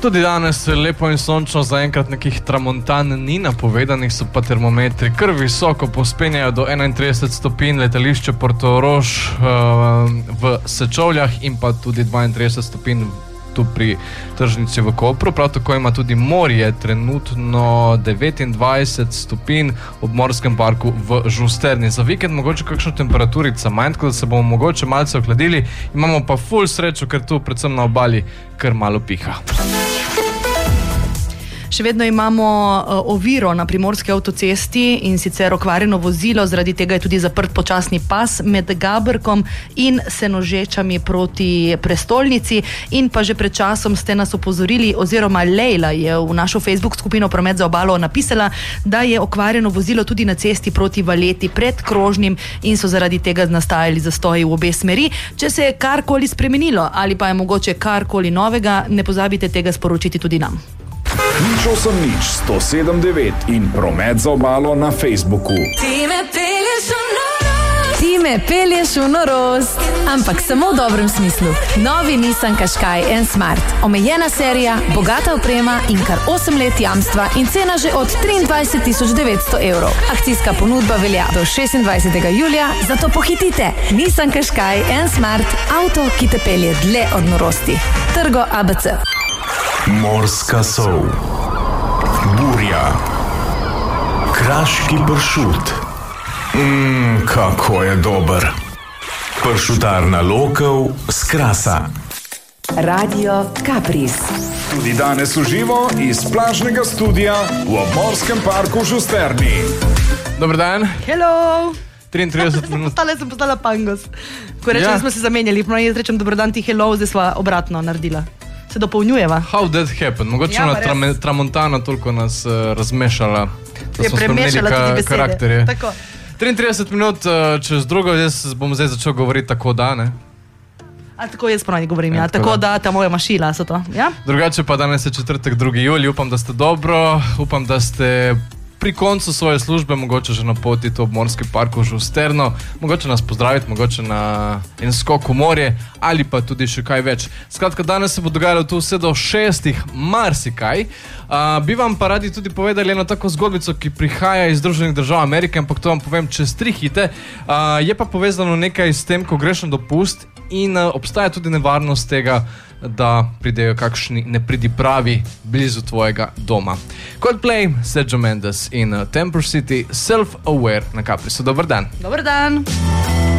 Tudi danes je lepo in sončno, zaenkrat nekih tramontan ni napovedanih, so pa termometri kar visoko, pospenjajo do 31 stopinj, letališče Portorož v Sečovljah in pa tudi 32 stopinj tu pri tržnici v Kopru. Prav tako ima tudi morje trenutno 29 stopinj ob Morskem parku v Žusterni. Za vikend mogoče kakšna temperaturica manj, tako da se bomo mogoče malce ohladili. Imamo pa ful srečo, ker tu predvsem na obali kar malo piha. Še vedno imamo oviro na primorski avtocesti in sicer okvarjeno vozilo, zaradi tega je tudi zaprt počasni pas med Gaberkom in Senožečami proti prestolnici. In pa že pred časom ste nas opozorili, oziroma Lejla je v našo Facebook skupino Promet za obalo napisala, da je okvarjeno vozilo tudi na cesti proti Valeti pred krožnim in so zaradi tega nastajali zastoji v obe smeri. Če se je karkoli spremenilo ali pa je mogoče karkoli novega, ne pozabite tega sporočiti tudi nam. 8-107-9 in Promet za obalo na Facebooku. Ti me pelješ v norost, ampak samo v dobrem smislu. Novi Nissan Qashqai N Smart. Omejena serija, bogata oprema in kar 8 let jamstva in cena že od 23.900 evrov. Akcijska ponudba velja do 26. julija, zato pohitite. Nissan Qashqai N Smart, avto, ki te pelje dlje od norosti. Trgo ABC. Morska sol, burja, kraški pršut. Kako je dober. Pršutarna Lokev z Krasa. Radio Kapris. Tudi danes v živo iz plažnega studia v Obmorskem parku v Žusterni. Dober dan. Hello! 33 minut. Sem postala pangos. Ko rečem, da smo se zamenjali, jaz rečem dober dan, ti hello, zdaj sva obratno naredila. Se dopolnjujeva. How that happened? Mogoče Ja, na pa res. tramontana toliko nas razmešala, da Je smo premešala tudi spremenili besede. karakterje. Tako. 33 minut čez drugo, jaz bom zdaj začel govoriti tako da, ne? A tako jaz ponovno govorim, ja. Ja, tako Tako da. da ta moja mašila so to, ja? Drugače pa danes je četrtek, 2. julij, upam, da ste dobro, upam, da ste pri koncu svoje službe, mogoče že na poti to ob Morskem parku v Žusterno, mogoče nas pozdraviti, mogoče na en skok v morje ali pa tudi še kaj več. Skratka, danes se bo dogajalo tu vse do 6. marsikaj. Bi vam pa radi tudi povedali eno tako zgodbico, ki prihaja iz Združenih držav Amerike, ampak to vam povem čez 3 hite. Je pa povezano nekaj s tem, ko greš na dopust in obstaja tudi nevarnost tega, da pridejo kakšni nepridipravi blizu tvojega doma. Coldplay, Sergio Mendes in Temper City, Self-Aware na Kaprisu. Dober dan. Dober dan.